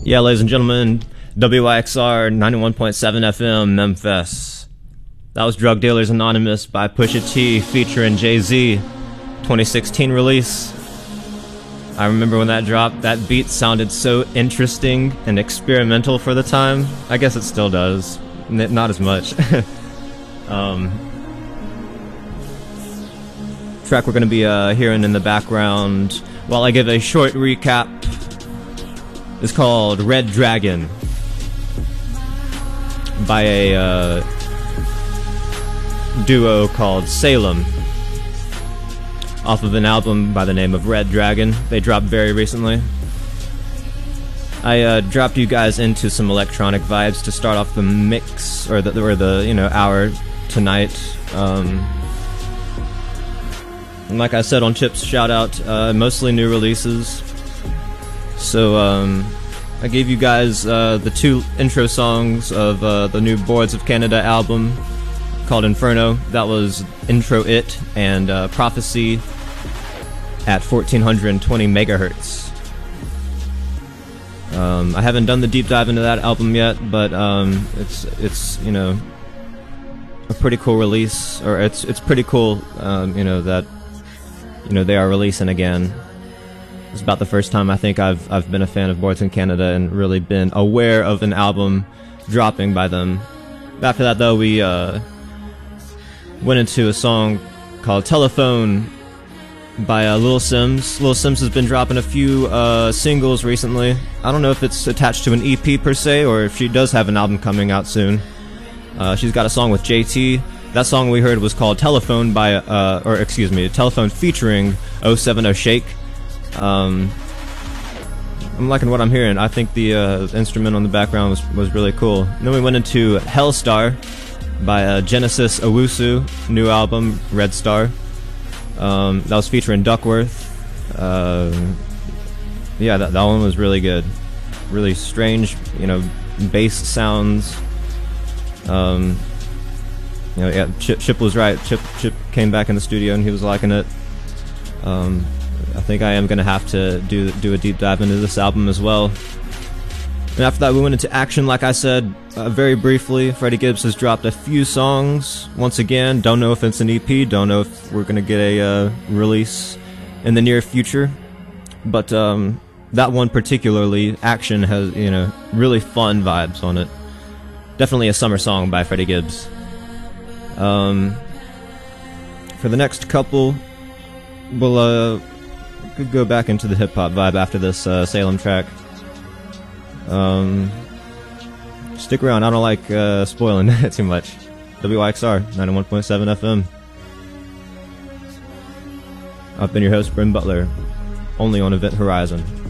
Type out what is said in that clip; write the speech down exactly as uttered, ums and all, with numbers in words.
Yeah, ladies and gentlemen, W Y X R ninety-one point seven F M, Memphis. That was Drug Dealers Anonymous by Pusha T featuring Jay-Z, twenty sixteen release. I remember when that dropped, that beat sounded so interesting and experimental for the time. I guess it still does, N not as much. um, track we're going to be uh, hearing in the background while I give a short recap is called Red Dragon by a uh, duo called Salem, off of an album by the name of Red Dragon. They dropped very recently. I uh, dropped you guys into some electronic vibes to start off the mix, or the, or the you know, hour tonight. Um, and like I said on Chip's shout out, uh, mostly new releases. So um, I gave you guys uh, the two intro songs of uh, the new Boards of Canada album called Inferno. That was Intro It and uh, Prophecy at fourteen twenty megahertz. Um, I haven't done the deep dive into that album yet, but um, it's it's you know, a pretty cool release, or it's it's pretty cool um, you know, that you know they are releasing again. It's about the first time I think I've I've been a fan of Boards in Canada and really been aware of an album dropping by them. After that, though, we uh, went into a song called Telephone by uh, Lil Sims. Lil Sims has been dropping a few uh, singles recently. I don't know if it's attached to an E P per se, or if she does have an album coming out soon. Uh, she's got a song with J T. That song we heard was called Telephone by, uh, or excuse me, Telephone featuring oh seven oh Shake. Um, I'm liking what I'm hearing. I think the uh, instrument on the background was, was really cool. And then we went into Hellstar by uh, Genesis Owusu, new album, Red Star. Um, that was featuring Duckworth. Uh, yeah, that, that one was really good. Really strange, you know, bass sounds. Um, you know, yeah, Chip, Chip was right. Chip, Chip came back in the studio and he was liking it. Um, I think I am going to have to do do a deep dive into this album as well. And after that, we went into Action, like I said, uh, very briefly. Freddie Gibbs has dropped a few songs. Once again, don't know if it's an E P, don't know if we're going to get a uh, release in the near future. But um, that one particularly, Action, has, you know, really fun vibes on it. Definitely a summer song by Freddie Gibbs. Um, for the next couple, we'll uh, could go back into the hip-hop vibe after this uh, Salem track. Um, stick around, I don't like uh, spoiling too much. W Y X R ninety-one point seven F M. I've been your host, Bryn Butler, only on Event Horizon.